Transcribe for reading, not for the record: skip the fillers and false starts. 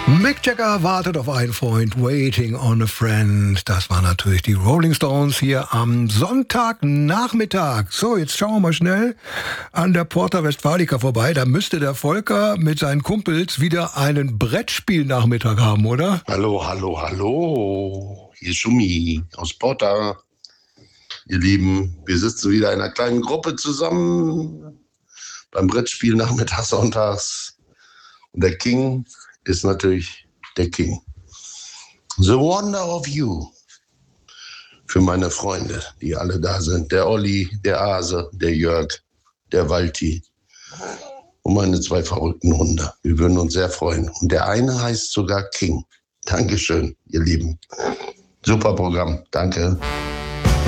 Mick Jagger wartet auf einen Freund, Waiting on a Friend. Das waren natürlich die Rolling Stones hier am Sonntagnachmittag. So, jetzt schauen wir mal schnell an der Porta Westfalica vorbei. Da müsste der Volker mit seinen Kumpels wieder einen Brettspielnachmittag haben, oder? Hallo, hallo, hallo. Hier ist Schumi aus Porta. Ihr Lieben, wir sitzen wieder in einer kleinen Gruppe zusammen beim Brettspiel nachmittags, sonntags. Und der King ist natürlich der King. The Wonder of You. Für meine Freunde, die alle da sind. Der Olli, der Ase, der Jörg, der Walti und meine 2 verrückten Hunde. Wir würden uns sehr freuen. Und der eine heißt sogar King. Dankeschön, ihr Lieben. Super Programm. Danke.